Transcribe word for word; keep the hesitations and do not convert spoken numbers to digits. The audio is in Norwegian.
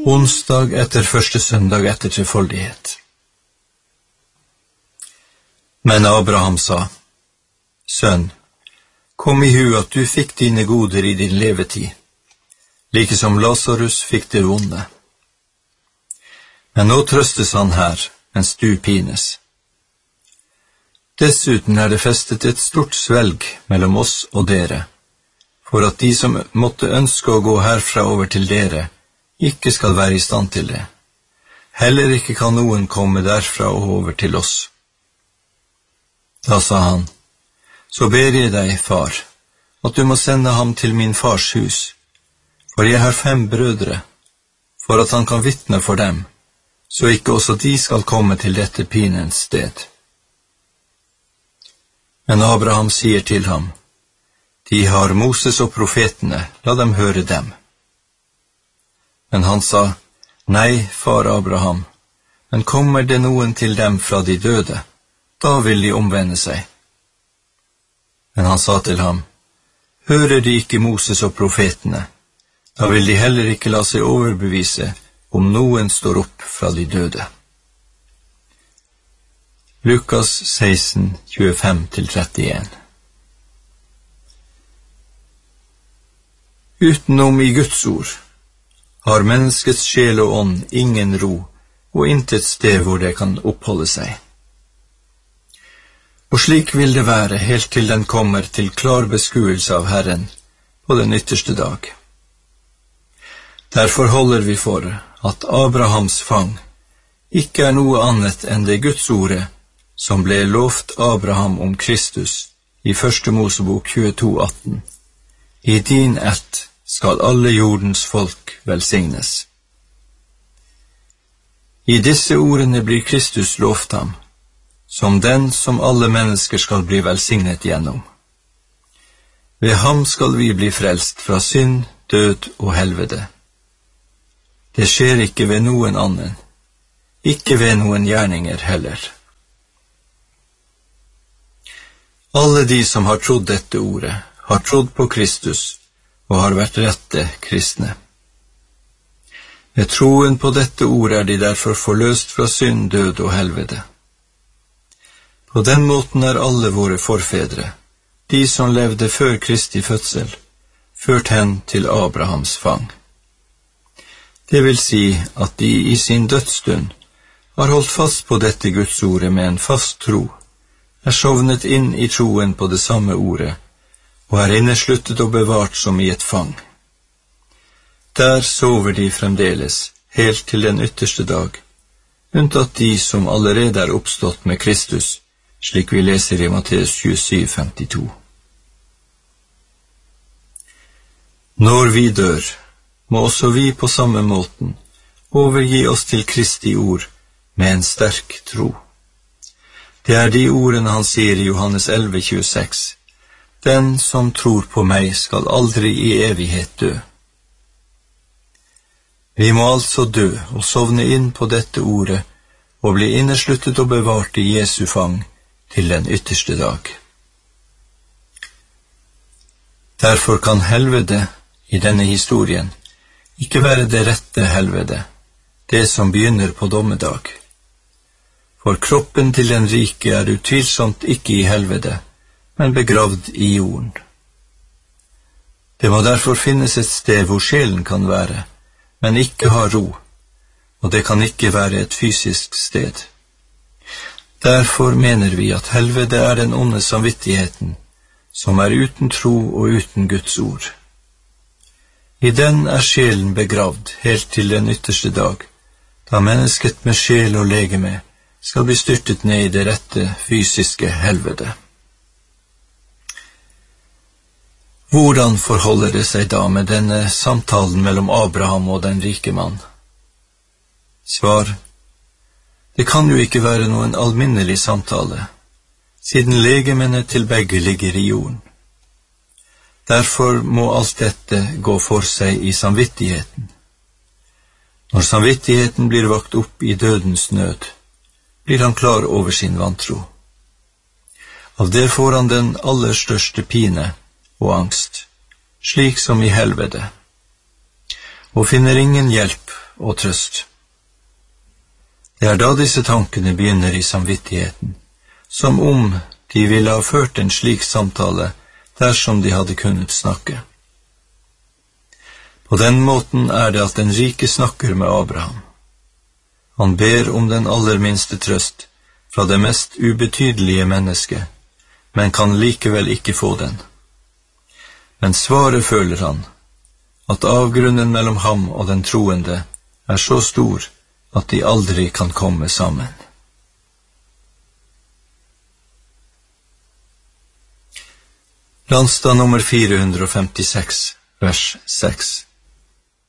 Onsdag etter første søndag etter trefoldighet. Men Abraham sa, Sønn, kom i hu at du fikk dine goder i din levetid, like som Lazarus fikk det vonde. Men nå trøstes han her, mens du pines. Dessuten er det festet et stort svelg mellom oss og dere, for at de som måtte ønske å gå herfra over til dere, ikke skal være i stand til det. Heller ikke kan noen komme derfra og over til oss. Da sa han, så ber jeg deg, far, at du må sende ham til min fars hus, for jeg har fem brødre, for at han kan vitne for dem, så ikke også de skal komme til dette pinens sted. Men Abraham sier til ham, de har Moses og profetene, la dem høre dem. Men han sa, nei, far Abraham, men kommer det noen til dem fra de døde, da vil de omvende seg. Men han sa til ham, hører de ikke Moses og profetene, da vil de heller ikke la seg overbevise om noen står opp fra de døde. Lukas seksten, tjuefem til trettien. Utenom i Guds ord har menneskets sjel og ånd ingen ro, og intet sted hvor det kan oppholde seg. Og slik vil det være helt til den kommer til klar beskuelse av Herren på den ytterste dag. Derfor holder vi for at Abrahams fang ikke er noe annet enn det Guds ordet som ble lovt Abraham om Kristus i første Mosebok tjueto, atten. I din ett skal alle jordens folk velsignes. I disse ordene blir Kristus lovt ham, som den som alle mennesker skal bli velsignet gjennom. Ved ham skal vi bli frelst fra synd, død og helvete. Det skjer ikke ved noen annen, ikke ved noen gjerninger heller. Alle de som har trodd dette ordet, har trodd på Kristus, og har vært rette kristne. Ved troen på dette ordet er de derfor forløst fra synd, død og helvete. På den måten er alle våre forfedre, de som levde før Kristi fødsel, ført hen til Abrahams fang. Det vil si at de i sin dødsstund har holdt fast på dette Guds ordet med en fast tro, er sovnet inn i troen på det samme ordet, og er innesluttet og bevart som i et fang. Der sover de fremdeles, helt til den ytterste dag, unntatt de som allerede er oppstått med Kristus, slik vi leser i Matteus tjuesju, femtito. Når vi dør, må også vi på samme måten overgi oss til Kristi ord med en sterk tro. Det er de ordene han sier i Johannes elleve, tjueseks. Den som tror på meg skal aldri i evighet dø. Vi må altså dø og sovne inn på dette ordet og bli innesluttet og bevart i Jesu fang til den ytterste dag. Derfor kan helvete i denne historien ikke være det rette helvete, det som begynner på dommedag. For kroppen til den rike er utvilsomt ikke i helvete, men begravd i jorden. Det må derfor finnes et sted hvor sjelen kan være, men ikke ha ro, og det kan ikke være et fysisk sted. Derfor mener vi at helvete er den onde samvittigheten, som er uten tro og uten Guds ord. I den er sjelen begravd helt til den ytterste dag, da mennesket med sjel og legeme skal bli styrtet ned i det rette fysiske helvete. Hvordan forholder det seg da med denne samtalen mellom Abraham og den rike mann? Svar: det kan jo ikke være noen alminnelig samtale, siden legemene til begge ligger i jorden. Derfor må alt dette gå for seg i samvittigheten. Når samvittigheten blir vakt opp i dødens nød, blir han klar over sin vantro. Av det får han den aller største pine og angst, slik som i helvete, og finner ingen hjelp og trøst. Det er da disse tankene begynner i samvittigheten, som om de ville ha ført en slik samtale dersom de hadde kunnet snakke. På den måten er det at den rike snakker med Abraham. Han ber om den aller minste trøst fra det mest ubetydelige mennesket, men kan likevel ikke få den. Men svaret føler han, at avgrunnen mellom ham og den troende er så stor at de aldri kan komme sammen. Landstad nummer fire hundre og femtiseks, vers seks.